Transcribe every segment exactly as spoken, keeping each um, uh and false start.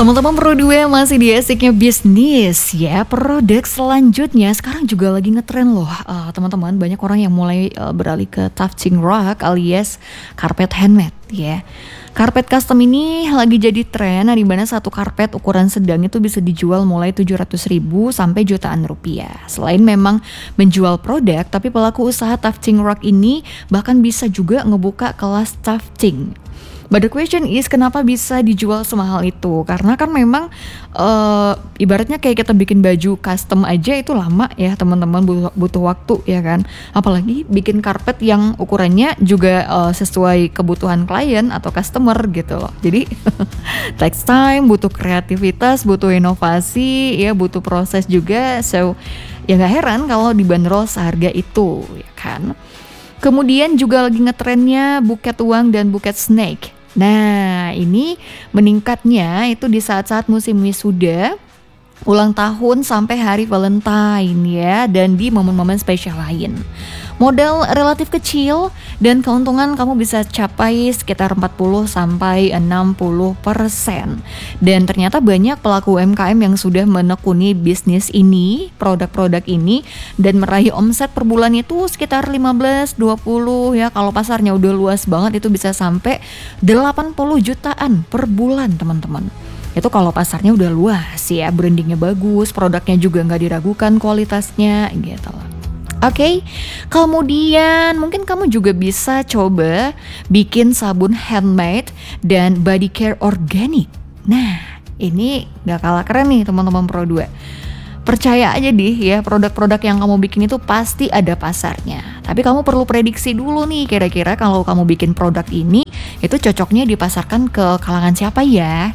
Teman-teman Pro dua masih di asiknya bisnis ya. Produk selanjutnya sekarang juga lagi ngetren loh uh, teman-teman. Banyak orang yang mulai uh, beralih ke tufting rug alias karpet handmade ya. Karpet custom ini lagi jadi tren, di mana satu karpet ukuran sedang itu bisa dijual mulai tujuh ratus ribu sampai jutaan rupiah. Selain memang menjual produk, tapi pelaku usaha tufting rug ini bahkan bisa juga ngebuka kelas tufting. But the question is, kenapa bisa dijual semahal itu? Karena kan memang uh, ibaratnya kayak kita bikin baju custom aja itu lama ya teman-teman, butuh, butuh waktu ya kan. Apalagi bikin karpet yang ukurannya juga uh, sesuai kebutuhan klien atau customer gitu loh. Jadi takes time, butuh kreativitas, butuh inovasi, ya butuh proses juga. So ya gak heran kalau dibanderol seharga itu ya kan. Kemudian juga lagi ngetrennya buket uang dan buket snake. Nah, ini meningkatnya itu di saat-saat musim wisuda, ulang tahun sampai hari Valentine ya, dan di momen-momen spesial lain. Modal relatif kecil dan keuntungan kamu bisa capai sekitar empat puluh sampai enam puluh persen. Dan ternyata banyak pelaku U M K M yang sudah menekuni bisnis ini, produk-produk ini, dan meraih omset per bulan itu sekitar lima belas dua puluh ya. Kalau pasarnya udah luas banget itu bisa sampai delapan puluh jutaan per bulan teman-teman. Itu kalau pasarnya udah luas ya, brandingnya bagus, produknya juga nggak diragukan kualitasnya gitu loh. Oke, okay. Kemudian mungkin kamu juga bisa coba bikin sabun handmade dan body care organik. Nah, ini gak kalah keren nih teman-teman Pro dua. Percaya aja deh ya, produk-produk yang kamu bikin itu pasti ada pasarnya. Tapi kamu perlu prediksi dulu nih, kira-kira kalau kamu bikin produk ini, itu cocoknya dipasarkan ke kalangan siapa ya?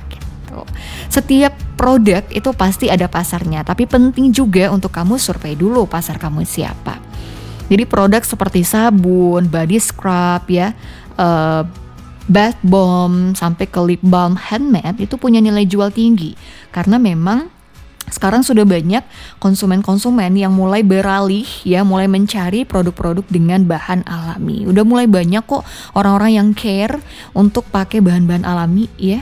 Setiap produk itu pasti ada pasarnya, tapi penting juga untuk kamu survei dulu pasar kamu siapa. Jadi produk seperti sabun, body scrub ya, uh, bath bomb sampai ke lip balm handmade itu punya nilai jual tinggi karena memang sekarang sudah banyak konsumen-konsumen yang mulai beralih ya, mulai mencari produk-produk dengan bahan alami. Udah mulai banyak kok orang-orang yang care untuk pakai bahan-bahan alami ya.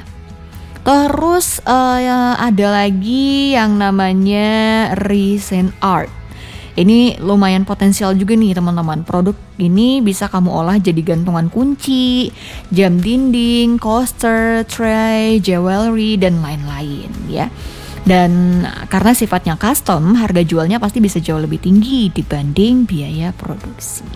Terus uh, ada lagi yang namanya resin art. Ini lumayan potensial juga nih teman-teman. Produk ini bisa kamu olah jadi gantungan kunci, jam dinding, coaster, tray, jewelry, dan lain-lain ya. Dan karena sifatnya custom, harga jualnya pasti bisa jauh lebih tinggi dibanding biaya produksi.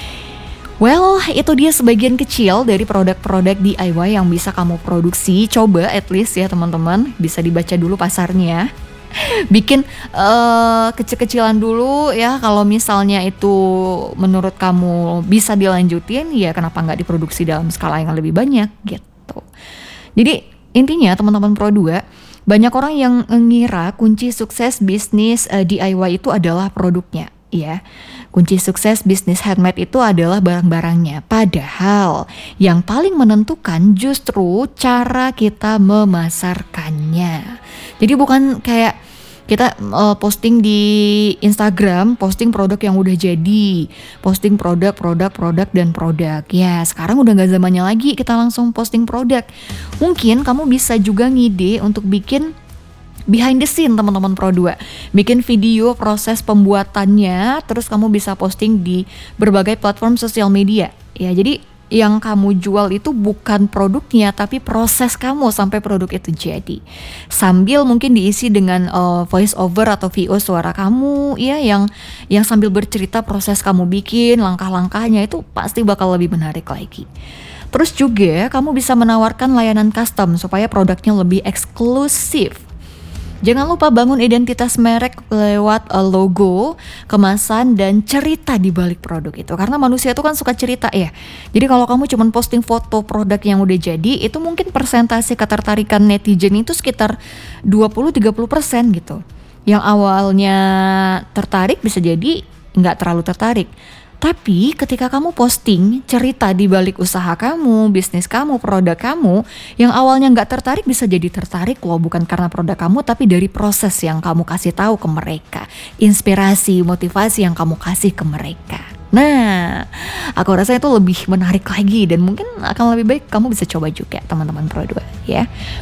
Well, itu dia sebagian kecil dari produk-produk D I Y yang bisa kamu produksi. Coba at least ya teman-teman, bisa dibaca dulu pasarnya. Bikin uh, kecil-kecilan dulu ya. Kalau misalnya itu menurut kamu bisa dilanjutin, ya kenapa nggak diproduksi dalam skala yang lebih banyak gitu. Jadi intinya teman-teman Pro dua, banyak orang yang ngira kunci sukses bisnis uh, D I Y itu adalah produknya. Ya, kunci sukses bisnis handmade itu adalah barang-barangnya. Padahal yang paling menentukan justru cara kita memasarkannya. Jadi bukan kayak kita uh, posting di Instagram, posting produk yang udah jadi, posting produk, produk, produk, dan produk. Ya, sekarang udah gak zamannya lagi kita langsung posting produk. Mungkin kamu bisa juga ngide untuk bikin behind the scene teman-teman Pro dua. Bikin video proses pembuatannya, terus kamu bisa posting di berbagai platform sosial media. Ya, jadi yang kamu jual itu bukan produknya, tapi proses kamu sampai produk itu jadi. Sambil mungkin diisi dengan uh, voice over atau V O suara kamu ya, yang yang sambil bercerita proses kamu bikin, langkah-langkahnya, itu pasti bakal lebih menarik lagi. Terus juga kamu bisa menawarkan layanan custom supaya produknya lebih eksklusif. Jangan lupa bangun identitas merek lewat logo, kemasan, dan cerita di balik produk itu. Karena manusia itu kan suka cerita ya. Jadi kalau kamu cuma posting foto produk yang udah jadi, itu mungkin persentase ketertarikan netizen itu sekitar dua puluh sampai tiga puluh persen gitu. Yang awalnya tertarik bisa jadi nggak terlalu tertarik. Tapi ketika kamu posting cerita di balik usaha kamu, bisnis kamu, produk kamu, yang awalnya nggak tertarik bisa jadi tertarik loh, bukan karena produk kamu, tapi dari proses yang kamu kasih tahu ke mereka, inspirasi, motivasi yang kamu kasih ke mereka. Nah, aku rasa itu lebih menarik lagi dan mungkin akan lebih baik kamu bisa coba juga teman-teman Pro dua ya.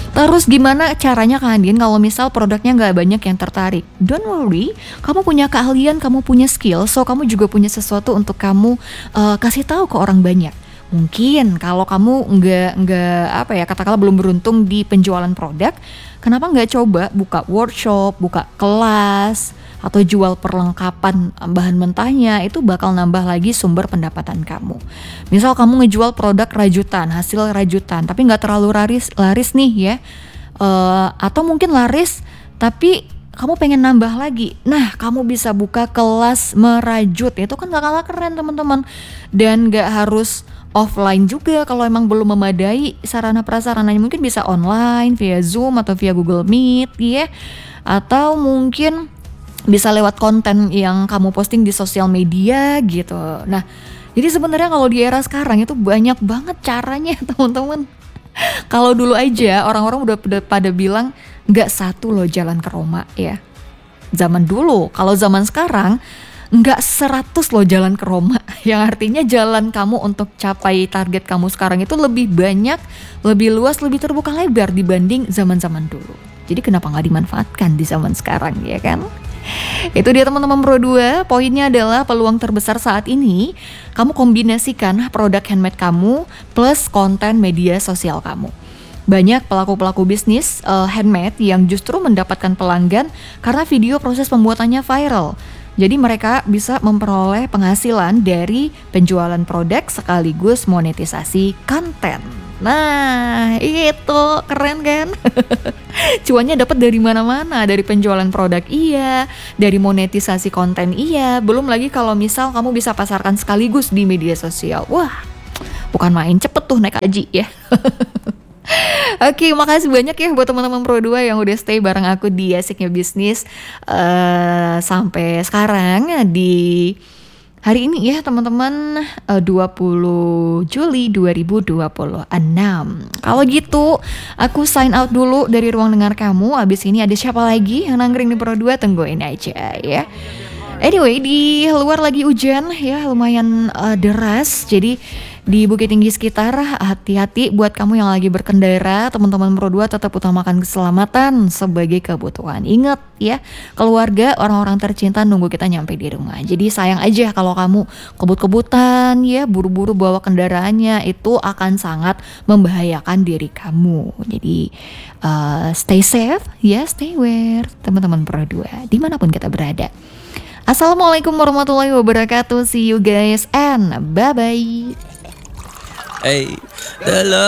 Terus gimana caranya Kak Andin kalau misal produknya nggak banyak yang tertarik? Don't worry, kamu punya keahlian, kamu punya skill, so kamu juga punya sesuatu untuk kamu uh, kasih tahu ke orang banyak. Mungkin kalau kamu nggak nggak apa ya katakanlah belum beruntung di penjualan produk, kenapa nggak coba buka workshop, buka kelas, atau jual perlengkapan bahan mentahnya, itu bakal nambah lagi sumber pendapatan kamu. Misal kamu ngejual produk rajutan, hasil rajutan, tapi nggak terlalu laris, laris nih ya, uh, atau mungkin laris tapi kamu pengen nambah lagi. Nah, kamu bisa buka kelas merajut, itu kan gak kalah keren teman-teman. Dan gak harus offline juga kalau emang belum memadai sarana prasarananya, mungkin bisa online via Zoom atau via Google Meet ya, atau mungkin bisa lewat konten yang kamu posting di sosial media gitu. Nah, jadi sebenarnya kalau di era sekarang itu banyak banget caranya teman-teman. Kalau dulu aja orang-orang udah, udah pada bilang nggak satu loh jalan ke Roma ya. Zaman dulu, kalau zaman sekarang nggak seratus loh jalan ke Roma. Yang artinya jalan kamu untuk capai target kamu sekarang itu lebih banyak, lebih luas, lebih terbuka lebar dibanding zaman-zaman dulu. Jadi kenapa nggak dimanfaatkan di zaman sekarang ya kan? Itu dia teman-teman Pro dua, poinnya adalah peluang terbesar saat ini kamu kombinasikan produk handmade kamu plus konten media sosial kamu. Banyak pelaku-pelaku bisnis uh, handmade yang justru mendapatkan pelanggan karena video proses pembuatannya viral. Jadi mereka bisa memperoleh penghasilan dari penjualan produk sekaligus monetisasi konten. Nah, itu keren kan? Cuannya dapat dari mana-mana, dari penjualan produk iya, dari monetisasi konten iya, belum lagi kalau misal kamu bisa pasarkan sekaligus di media sosial. Wah, bukan main, cepet tuh naik haji ya. Oke, makasih banyak ya buat teman-teman Pro dua yang udah stay bareng aku di Asiknya Bisnis uh, sampai sekarang di hari ini ya teman-teman, uh, dua puluh Juli dua ribu dua puluh enam. Kalau gitu aku sign out dulu dari ruang dengar kamu. Abis ini ada siapa lagi yang nangkring di Pro dua, tungguin aja ya. Anyway, di luar lagi hujan ya, lumayan uh, deras. Jadi di Bukit Tinggi sekitar hati-hati buat kamu yang lagi berkendara. Teman-teman Pro dua tetap utamakan keselamatan sebagai kebutuhan. Ingat ya, keluarga, orang-orang tercinta nunggu kita nyampe di rumah. Jadi sayang aja kalau kamu kebut-kebutan ya, buru-buru bawa kendaraannya, itu akan sangat membahayakan diri kamu. Jadi uh, stay safe ya, stay aware teman-teman Pro dua dimanapun kita berada. Assalamualaikum warahmatullahi wabarakatuh. See you guys and bye-bye. Hey, the love